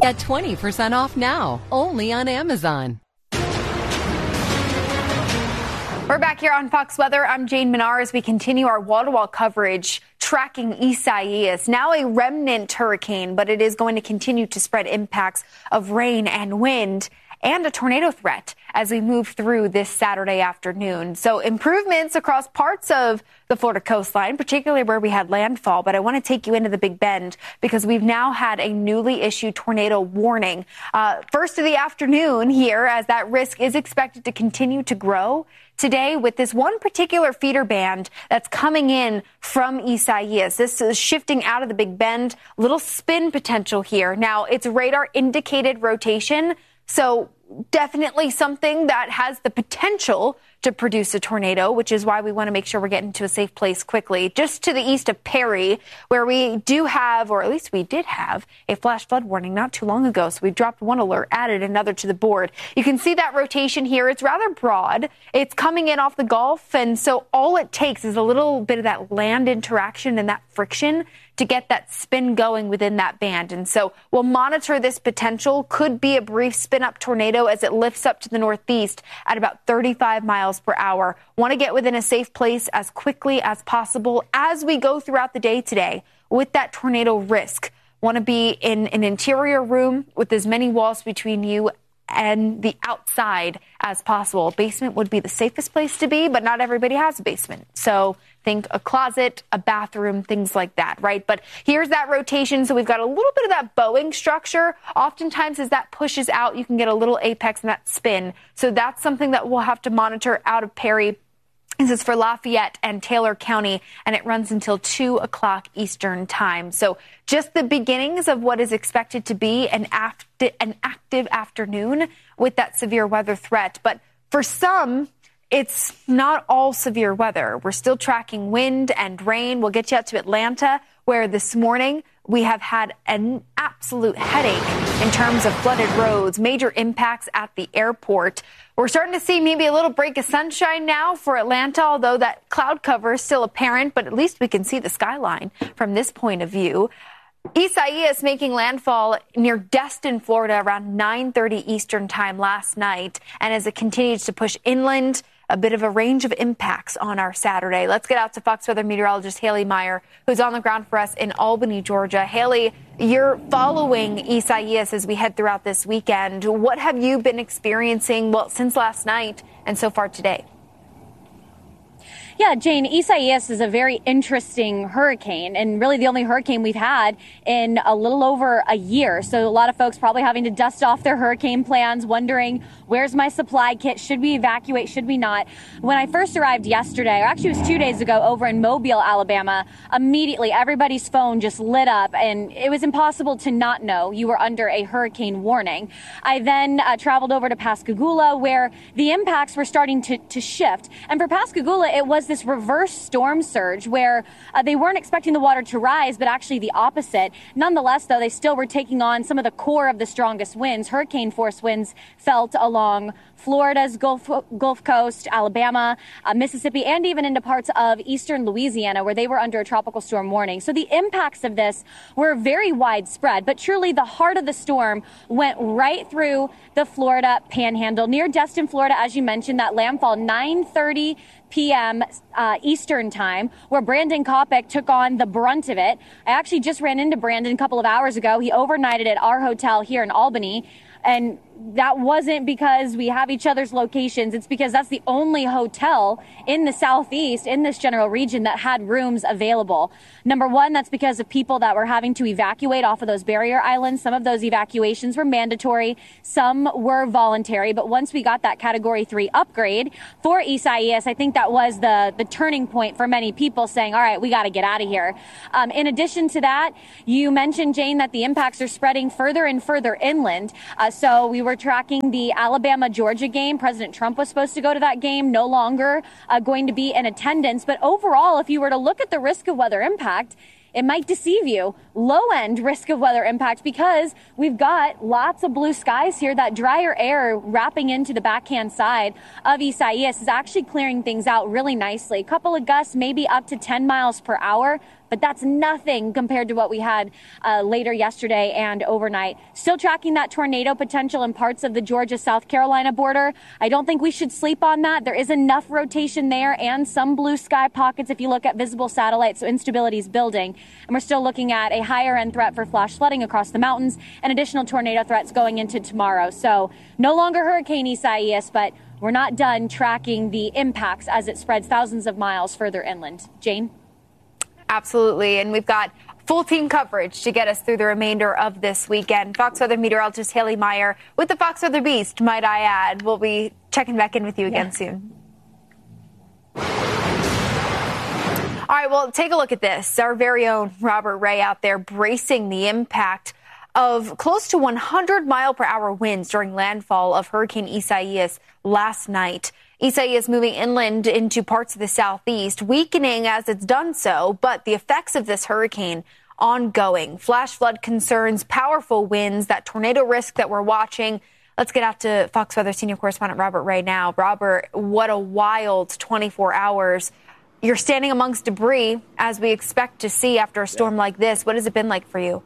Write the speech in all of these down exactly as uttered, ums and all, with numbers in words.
Get twenty percent off now, only on Amazon. We're back here on Fox Weather. I'm Jane Minar as we continue our wall-to-wall coverage tracking Isaias, now a remnant hurricane, but it is going to continue to spread impacts of rain and wind and a tornado threat as we move through this Saturday afternoon. So improvements across parts of the Florida coastline, particularly where we had landfall. But I want to take you into the Big Bend because we've now had a newly issued tornado warning. Uh, first of the afternoon here, as that risk is expected to continue to grow today with this one particular feeder band that's coming in from Isaias. This is shifting out of the Big Bend, little spin potential here. Now, it's radar indicated rotation. So definitely something that has the potential to produce a tornado, which is why we want to make sure we're getting to a safe place quickly. Just to the east of Perry, where we do have, or at least we did have, a flash flood warning not too long ago. So we dropped one alert, added another to the board. You can see that rotation here. It's rather broad. It's coming in off the Gulf. And so all it takes is a little bit of that land interaction and that friction to get that spin going within that band. And so we'll monitor this potential. Could be a brief spin up tornado as it lifts up to the northeast at about thirty-five miles per hour. Want to get within a safe place as quickly as possible as we go throughout the day today with that tornado risk. Want to be in an interior room with as many walls between you and the outside as possible. Basement would be the safest place to be, but not everybody has a basement. So think a closet, a bathroom, things like that, right? But here's that rotation. So we've got a little bit of that bowing structure. Oftentimes as that pushes out, you can get a little apex and that spin. So that's something that we'll have to monitor out of Perry. This is for Lafayette and Taylor County, and it runs until two o'clock Eastern time. So just the beginnings of what is expected to be an, aft- an active afternoon with that severe weather threat. But for some, it's not all severe weather. We're still tracking wind and rain. We'll get you out to Atlanta, where this morning we have had an absolute headache in terms of flooded roads, major impacts at the airport. We're starting to see maybe a little break of sunshine now for Atlanta, although that cloud cover is still apparent, but at least we can see the skyline from this point of view. Isaias making landfall near Destin, Florida around nine thirty Eastern time last night. And as it continues to push inland, a bit of a range of impacts on our Saturday. Let's get out to Fox Weather meteorologist Haley Meyer, who's on the ground for us in Albany, Georgia. Haley, you're following Isaias as we head throughout this weekend. What have you been experiencing, well, since last night and so far today? Yeah, Jane, Isaias is a very interesting hurricane and really the only hurricane we've had in a little over a year. So a lot of folks probably having to dust off their hurricane plans, wondering, where's my supply kit? Should we evacuate? Should we not? When I first arrived yesterday, or actually it was two days ago over in Mobile, Alabama, immediately everybody's phone just lit up and it was impossible to not know you were under a hurricane warning. I then uh, traveled over to Pascagoula where the impacts were starting to, to shift. And for Pascagoula, it was this reverse storm surge where uh, they weren't expecting the water to rise, but actually the opposite. Nonetheless, though, they still were taking on some of the core of the strongest winds. Hurricane force winds felt along Florida's Gulf, Gulf Coast, Alabama, uh, Mississippi, and even into parts of eastern Louisiana where they were under a tropical storm warning. So the impacts of this were very widespread, but truly the heart of the storm went right through the Florida panhandle near Destin, Florida, as you mentioned, that landfall nine thirty p.m. Uh, Eastern time, where Brandon Kopic took on the brunt of it. I actually just ran into Brandon a couple of hours ago. He overnighted at our hotel here in Albany. And that wasn't because we have each other's locations. It's because that's the only hotel in the southeast, in this general region, that had rooms available. Number one, that's because of people that were having to evacuate off of those barrier islands. Some of those evacuations were mandatory. Some were voluntary. But once we got that category three upgrade for Isaias, I think that was the, the turning point for many people saying, all right, we got to get out of here. Um, in addition to that, you mentioned, Jane, that the impacts are spreading further and further inland. Uh, so we were tracking the Alabama-Georgia game. President Trump was supposed to go to that game, no longer uh, going to be in attendance. But overall, if you were to look at the risk of weather impact, it might deceive you. Low-end risk of weather impact because we've got lots of blue skies here. That drier air wrapping into the backhand side of Isaias is actually clearing things out really nicely. A couple of gusts, maybe up to ten miles per hour. but that's nothing compared to what we had uh, later yesterday and overnight. Still tracking that tornado potential in parts of the Georgia-South Carolina border. I don't think we should sleep on that. There is enough rotation there and some blue sky pockets if you look at visible satellites, so instability is building. And we're still looking at a higher end threat for flash flooding across the mountains and additional tornado threats going into tomorrow. So no longer Hurricane Isaias, but we're not done tracking the impacts as it spreads thousands of miles further inland. Jane? Absolutely. And we've got full team coverage to get us through the remainder of this weekend. Fox Weather meteorologist Haley Meyer with the Fox Weather Beast, might I add. We'll be checking back in with you again yeah. soon. All right, well, take a look at this. Our very own Robert Ray out there bracing the impact of close to one hundred mile per hour winds during landfall of Hurricane Isaias last night. Isaias moving inland into parts of the southeast, weakening as it's done so, but the effects of this hurricane ongoing. Flash flood concerns, powerful winds, that tornado risk that we're watching. Let's get out to Fox Weather senior correspondent Robert Ray now. Robert, what a wild twenty-four hours. You're standing amongst debris, as we expect to see after a storm yeah. like this. What has it been like for you?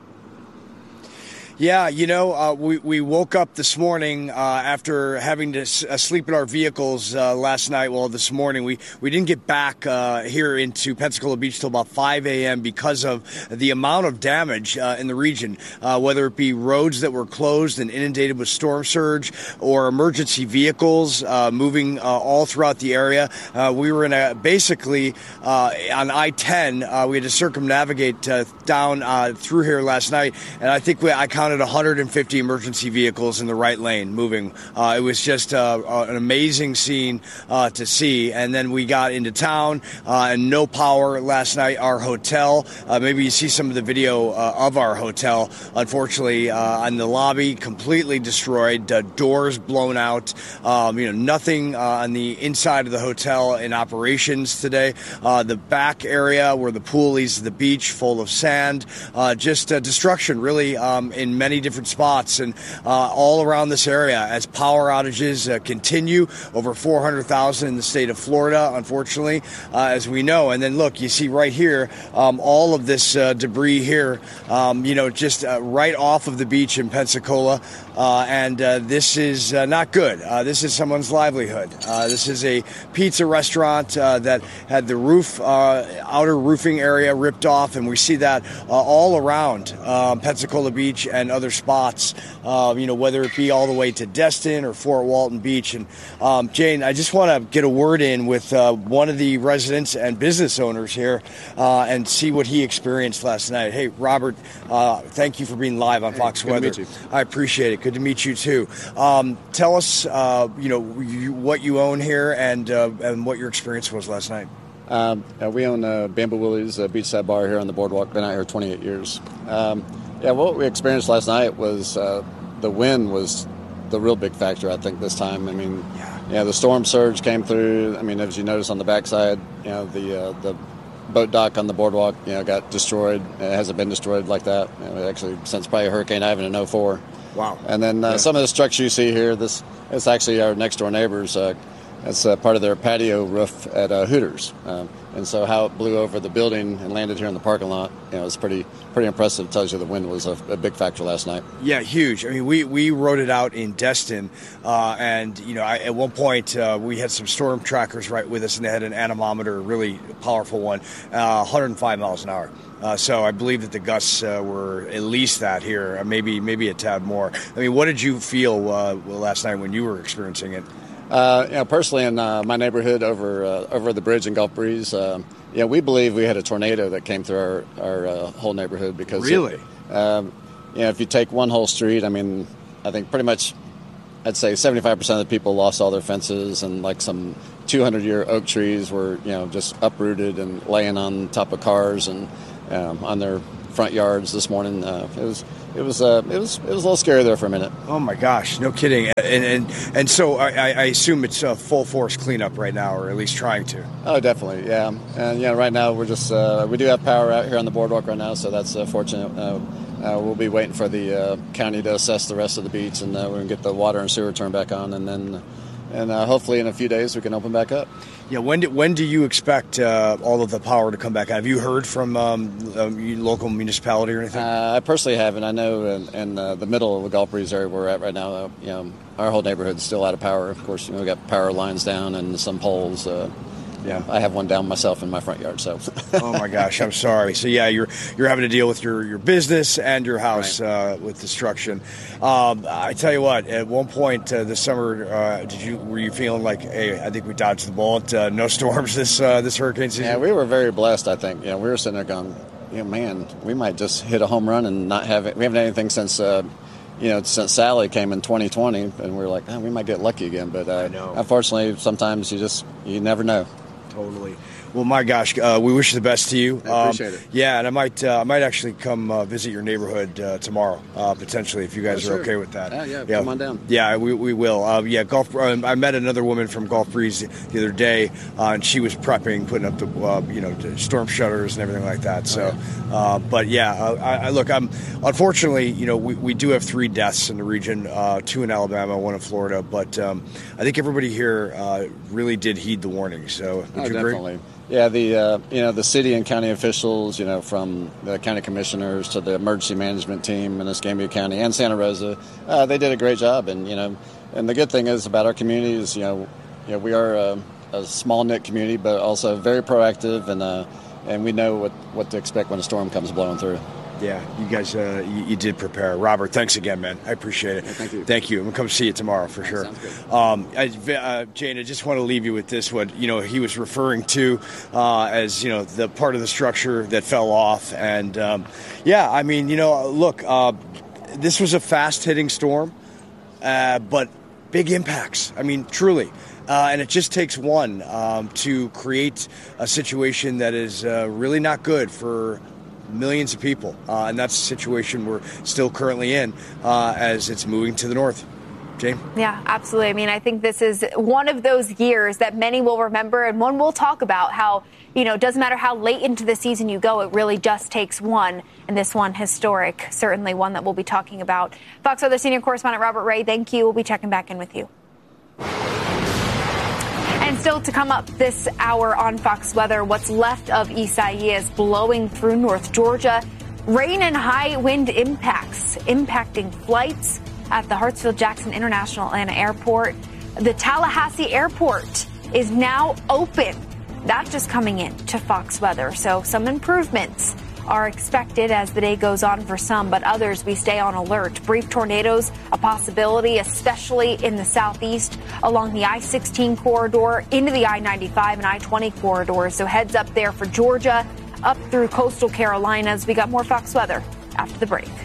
Yeah, you know, uh, we, we woke up this morning uh, after having to s- uh, sleep in our vehicles uh, last night. Well, this morning we, we didn't get back uh, here into Pensacola Beach till about five a.m. because of the amount of damage uh, in the region, uh, whether it be roads that were closed and inundated with storm surge or emergency vehicles uh, moving uh, all throughout the area. Uh, we were in a basically uh, on I ten. Uh, we had to circumnavigate uh, down uh, through here last night, and I think we I counted one hundred fifty emergency vehicles in the right lane moving. Uh, it was just uh, an amazing scene uh, to see. And then we got into town uh, and no power last night. Our hotel, uh, maybe you see some of the video uh, of our hotel, unfortunately, uh, in the lobby, completely destroyed, uh, doors blown out, um, you know, nothing uh, on the inside of the hotel in operations today. Uh, the back area where the pool leads to the beach, full of sand, uh, just uh, destruction really um, in many different spots and uh, all around this area as power outages uh, continue. Over four hundred thousand in the state of Florida, unfortunately, uh, as we know. And then look, you see right here, um, all of this uh, debris here, um, you know, just uh, right off of the beach in Pensacola. Uh, and uh, this is uh, not good. Uh, this is someone's livelihood. Uh, this is a pizza restaurant uh, that had the roof, uh, outer roofing area ripped off, and we see that uh, all around uh, Pensacola Beach and other spots, uh, you know, whether it be all the way to Destin or Fort Walton Beach. And um, Jane, I just want to get a word in with uh, one of the residents and business owners here uh, and see what he experienced last night. Hey, Robert, uh, thank you for being live on hey, Fox Weather. To meet you. I appreciate it. Good to meet you too. Um, tell us, uh, you know, you, what you own here and uh, and what your experience was last night. Um, uh, we own uh, Bamboo Willie's uh, Beachside Bar here on the boardwalk. Been out here twenty-eight years. Um, yeah, what we experienced last night was uh, the wind was the real big factor, I think, this time. I mean, yeah, yeah the storm surge came through. I mean, as you notice on the backside, you know, the uh, the boat dock on the boardwalk, you know, got destroyed. It hasn't been destroyed like that, you know, actually, since probably Hurricane Ivan in oh four. Wow. And then uh, yeah. some of the structure you see here, this is actually our next door neighbors. Uh, That's uh, part of their patio roof at uh, Hooters. Um, and so how it blew over the building and landed here in the parking lot, you know, it's pretty pretty impressive. It tells you the wind was a, a big factor last night. Yeah, huge. I mean, we, we wrote it out in Destin, uh, and, you know, I, at one point uh, we had some storm trackers right with us, and they had an anemometer, a really powerful one, uh, one hundred five miles an hour. Uh, so I believe that the gusts uh, were at least that here, uh, maybe maybe a tad more. I mean, what did you feel uh, last night when you were experiencing it? Uh, you know, personally, in uh, my neighborhood over uh, over the bridge in Gulf Breeze, uh, yeah, we believe we had a tornado that came through our our uh, whole neighborhood because really, it, um, you know, if you take one whole street, I mean, I think pretty much, I'd say seventy-five percent of the people lost all their fences, and like some two hundred year oak trees were, you know, just uprooted and laying on top of cars and um, on their front yards this morning. Uh, it was. It was uh, it was it was a little scary there for a minute. Oh my gosh, no kidding. And and and so I, I assume it's a full force cleanup right now, or at least trying to. Oh, definitely, yeah. And yeah, right now we're just uh, we do have power out here on the boardwalk right now, so that's uh, fortunate. Uh, uh, we'll be waiting for the uh, county to assess the rest of the beach, and uh, we're gonna get the water and sewer turned back on, and then and uh, hopefully in a few days we can open back up. Yeah, when do, when do you expect uh, all of the power to come back? Have you heard from um, a local municipality or anything? Uh, I personally haven't. I know in, in uh, the middle of the Gulf Breeze area we're at right now, uh, you know, our whole neighborhood's still out of power. Of course, you know, we got power lines down and some poles. Uh, Yeah, I have one down myself in my front yard. So, oh my gosh, I'm sorry. So yeah, you're you're having to deal with your, your business and your house right. uh, with destruction. Um, I tell you what, at one point uh, this summer, uh, did you were you feeling like, hey, I think we dodged the bullet? Uh, no storms this uh, this hurricane season. Yeah, we were very blessed. I think. You know, we were sitting there going, you know, man, we might just hit a home run and not have it. We haven't had anything since. Uh, You know, since Sally came in twenty twenty, and we were like, oh, we might get lucky again. But uh, I know. Unfortunately, sometimes you just you never know. Totally. Well, my gosh, uh, we wish the best to you. I appreciate um, it. Yeah, and I might, uh, I might actually come uh, visit your neighborhood uh, tomorrow, uh, potentially, if you guys oh, are sure. okay with that. Yeah, yeah, yeah, come on down. Yeah, we, we will. Uh, yeah, golf. Uh, I met another woman from Gulf Breeze the other day, uh, and she was prepping, putting up the, uh, you know, storm shutters and everything like that. So, oh, yeah. Uh, but yeah, uh, I, I look. I'm unfortunately, you know, we, we do have three deaths in the region, uh, two in Alabama, one in Florida. But um, I think everybody here uh, really did heed the warning. So, would Oh, you definitely. agree? Yeah, the uh, you know the city and county officials, you know, from the county commissioners to the emergency management team in Escambia County and Santa Rosa, uh, they did a great job. And you know, and the good thing is about our community is, you know, you know we are a, a small knit community, but also very proactive, and uh, and we know what, what to expect when a storm comes blowing through. Yeah, you guys, uh, you, you did prepare. Robert, thanks again, man. I appreciate it. Yeah, thank you. Thank you. I'm going to come see you tomorrow for sure. Sounds good. Um, I, uh, Jane, I just want to leave you with this. What, you know, he was referring to uh, as, you know, the part of the structure that fell off. And, um, yeah, I mean, you know, look, uh, this was a fast-hitting storm, uh, but big impacts. I mean, truly. Uh, and it just takes one um, to create a situation that is uh, really not good for millions of people, uh, and that's the situation we're still currently in uh, as it's moving to the north. Jane? Yeah, absolutely. I mean, I think this is one of those years that many will remember, and one we'll talk about how, you know, it doesn't matter how late into the season you go, it really just takes one, and this one historic, certainly one that we'll be talking about. Fox Weather senior correspondent Robert Ray, thank you. We'll be checking back in with you. And still to come up this hour on Fox Weather, what's left of Isaias blowing through North Georgia. Rain and high wind impacts, impacting flights at the Hartsfield-Jackson International Atlanta Airport. The Tallahassee Airport is now open. That's just coming in to Fox Weather. So some improvements are expected as the day goes on for some, but others we stay on alert. Brief tornadoes, a possibility, especially in the southeast along the I sixteen corridor into the I ninety-five and I twenty corridors. So heads up there for Georgia, up through coastal Carolinas. We got more Fox Weather after the break.